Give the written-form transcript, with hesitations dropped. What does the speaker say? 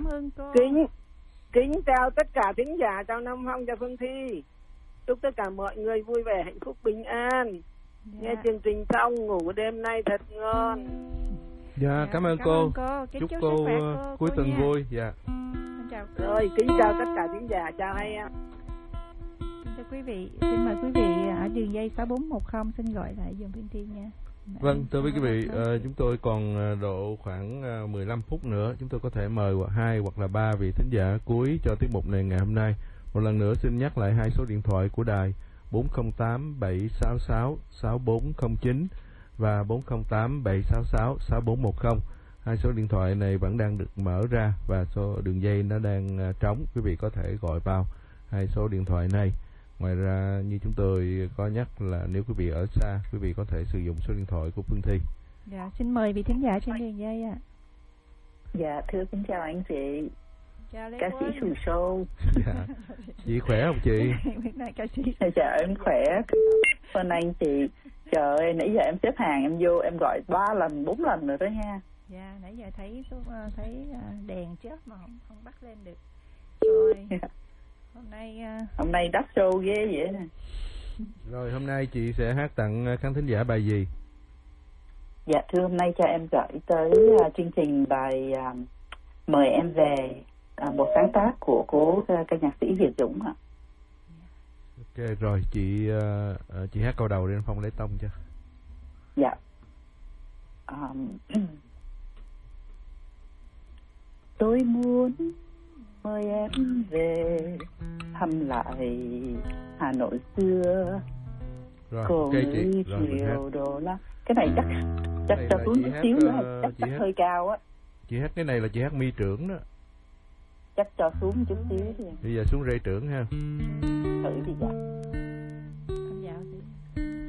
ơn cô. Kính chào tất cả thính giả, chào Nam Phong, chào Phương Thi. Chúc tất cả mọi người vui vẻ, hạnh phúc, bình an. Nghe chương trình xong ngủ đêm nay thật ngon. Dạ, cảm ơn cô. Chúc cô cuối tuần vui. Dạ. Chào cô. Rồi, kính chào tất cả thính giả, chào hai em. Chào quý vị, xin mời quý vị ở đường dây 6410 xin gọi lại giùm Phương Thi nha. Vâng, thưa quý vị, chúng tôi còn độ khoảng 15 phút nữa. Chúng tôi có thể mời 2 hoặc là 3 vị thính giả cuối cho tiết mục này ngày hôm nay. Một lần nữa xin nhắc lại 2 số điện thoại của đài: 408 766 6409 và 408 766 6410. 2 số điện thoại này vẫn đang được mở ra và số đường dây nó đang trống. Quý vị có thể gọi vào 2 số điện thoại này. Ngoài ra như chúng tôi có nhắc là nếu quý vị ở xa, quý vị có thể sử dụng số điện thoại của Phương Thi. Dạ, xin mời vị thính giả trên đường dây ạ. Dạ, thưa kính chào anh chị. Chào Lê Ca sĩ Quân. Sùi Show. Dạ. Chị khỏe không chị? Ca sĩ. Dạ em khỏe. Ơn anh chị. Trời ơi, nãy giờ em xếp hàng em vô em gọi 3 lần 4 lần rồi đó nha. Dạ, nãy giờ thấy đèn chớp mà không bắt lên được. Rồi. Hôm nay đắt show ghê vậy nè. Rồi hôm nay chị sẽ hát tặng khán thính giả bài gì? Dạ thưa, hôm nay cho em gửi tới chương trình bài Mời Em Về, một sáng tác của cố ca nhạc sĩ Việt Dũng ạ. Ok rồi, chị hát câu đầu đi, anh Phong lấy tông cho. Dạ. Tôi muốn mời em về thăm lại Hà Nội xưa. Rồi, Cô okay, chị. Chiều đồ lắm. Cái này chắc cho xuống chút xíu nữa, chắc hơi cao á. Chị hát cái này là chị hát mi trưởng đó. Chắc cho xuống chút xíu đi. Bây giờ xuống rê trưởng ha. Thử đi dạ.